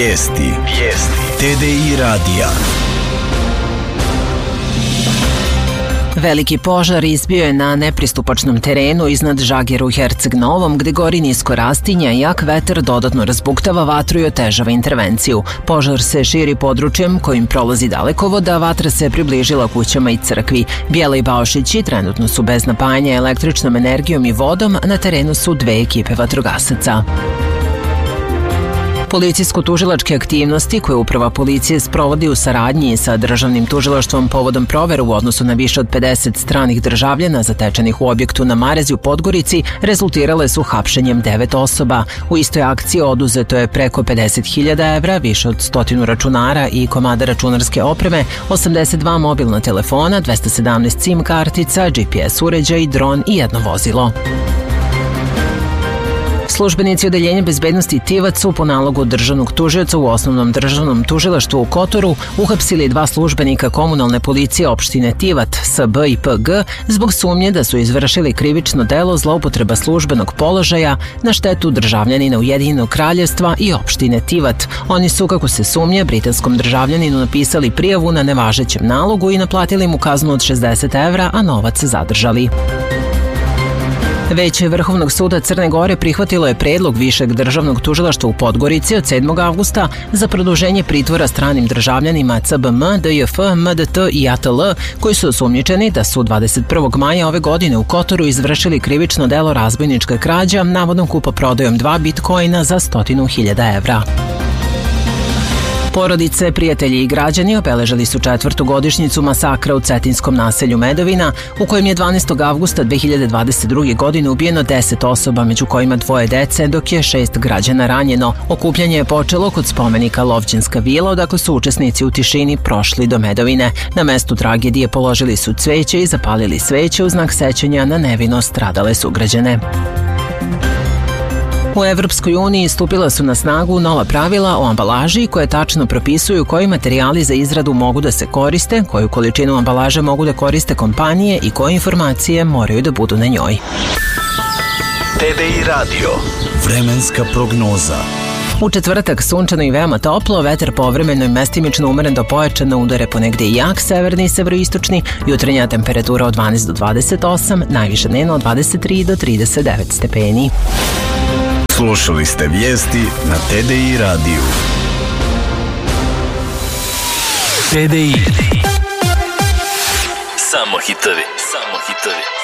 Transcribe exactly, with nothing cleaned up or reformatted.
Vijesti. Vijesti. T D I radija. Veliki požar izbio je na nepristupačnom terenu iznad Žagera u Herceg Novom, gde gori nisko rastinja, jak vetar dodatno razbuktava vatru i otežava intervenciju. Požar se širi područjem kojim prolazi dalekovod, a vatra se približila kućama i crkvi. Bijela i Baošići trenutno su bez napajanja električnom energijom i vodom, na terenu su dve ekipe vatrogasaca. Policijsko-tužilačke aktivnosti koje Uprava policije sprovodi u saradnji sa Državnim tužilaštvom povodom provera u odnosu na više od pedeset stranih državljana zatečenih u objektu na Marezi u Podgorici rezultirale su hapšenjem devet osoba. U istoj akciji oduzeto je preko pedeset hiljada evra, više od stotinu računara i komada računarske opreme, osamdeset dva mobilna telefona, dvesta sedamnaest sim kartica, G P S uređaj, dron i jedno vozilo. Službenici Odeljenja bezbednosti Tivac su po nalogu državnog tužioca u Osnovnom državnom tužilaštvu u Kotoru uhapsili dva službenika komunalne policije opštine Tivat, S B i P G, zbog sumnje da su izvršili krivično delo zloupotreba službenog položaja na štetu državljanina Ujedinjenog kraljevstva i opštine Tivat. Oni su, kako se sumnje, britanskom državljaninu napisali prijavu na nevažećem nalogu i naplatili mu kaznu od šezdeset evra, a novac zadržali. Veće Vrhovnog suda Crne Gore prihvatilo je predlog Višeg državnog tužilaštva u Podgorici od sedmog avgusta za produženje pritvora stranim državljanima C B M, D J F, M D T i A T L, koji su osumnjičeni da su dvadeset prvog maja ove godine u Kotoru izvršili krivično delo razbojnička krađa, navodnom kupoprodajom dva bitcoina za stotinu hiljada evra. Porodice, prijatelji i građani obeležili su četvrtu godišnjicu masakra u cetinskom naselju Medovina, u kojem je dvanaestog avgusta dve hiljade dvadeset druge. godine ubijeno deset osoba, među kojima dvoje dece, dok je šest građana ranjeno. Okupljanje je počelo kod spomenika Lovćinska vila, odakle su učesnici u tišini prošli do Medovine. Na mestu tragedije položili su cveće i zapalili sveće u znak sećanja na nevino stradale sugrađane. U Evropskoj uniji stupila su na snagu nova pravila o ambalaži koje tačno propisuju koji materijali za izradu mogu da se koriste, koju količinu ambalaže mogu da koriste kompanije i koje informacije moraju da budu na njoj. T D I radio. Vremenska prognoza. U četvrtak sunčano i veoma toplo, vetar povremeno i mestimično umeren do pojačan, udare ponegde i jak severni i severoistočni, jutarnja temperatura od dvanaest do dvadeset osam, najviše dnevno od dvadeset tri do trideset devet stepeni. Slušali ste vijesti na T D I radiju. T D I. Samo hitovi, samo hitovi.